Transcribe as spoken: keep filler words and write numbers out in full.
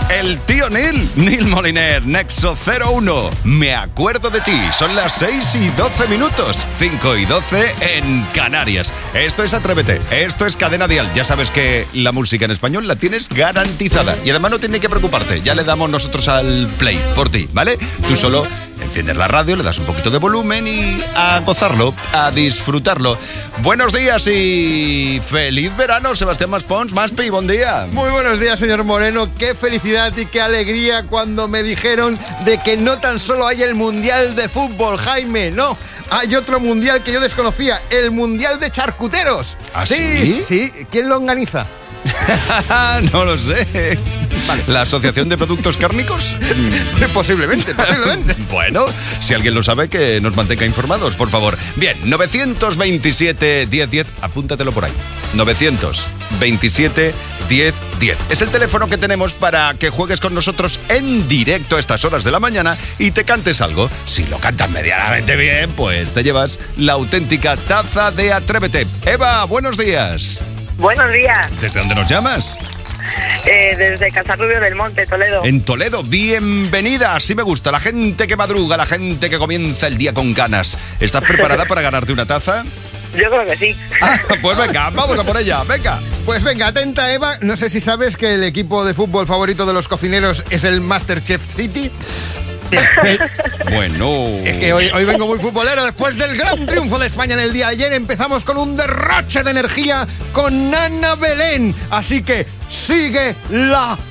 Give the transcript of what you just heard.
El tío Neil, Neil Moliner, Nexo cero uno. Me acuerdo de ti. Son las seis y doce minutos. cinco y doce en Canarias. Esto es Atrévete. Esto es Cadena Dial. Ya sabes que la música en español la tienes garantizada. Y además no tienes que preocuparte. Ya le damos nosotros al play por ti, ¿vale? Tú solo enciendes la radio, le das un poquito de volumen y a gozarlo, a disfrutarlo. Buenos días y feliz verano, Sebastián Maspons. Maspi, buen día. Muy buenos días, señor Moreno. Qué felicidad y qué alegría cuando me dijeron de que no tan solo hay el Mundial de Fútbol, Jaime, no. Hay otro mundial que yo desconocía, el Mundial de Charcuteros. ¿Ah, sí? sí? Sí, ¿quién lo organiza? No lo sé. Vale. ¿La Asociación de Productos Cárnicos? Posiblemente, posiblemente. Bueno, si alguien lo sabe, que nos mantenga informados, por favor. Bien, novecientos veintisiete, diez diez, apúntatelo por ahí. novecientos veintisiete, diez diez. Es el teléfono que tenemos para que juegues con nosotros en directo a estas horas de la mañana y te cantes algo. Si lo cantas medianamente bien, pues te llevas la auténtica taza de Atrévete. Eva, buenos días. Buenos días. ¿Desde dónde nos llamas? Eh, desde Casarrubio del Monte, Toledo. En Toledo, bienvenida, así me gusta. La gente que madruga, la gente que comienza el día con ganas. ¿Estás preparada para ganarte una taza? Yo creo que sí. Ah, pues venga, vamos a por ella, venga. Pues venga, atenta, Eva. No sé si sabes que el equipo de fútbol favorito de los cocineros es el MasterChef City. Bueno, es que hoy, hoy vengo muy futbolero. Después del gran triunfo de España en el día de ayer, empezamos con un derroche de energía con Ana Belén. Así que sigue la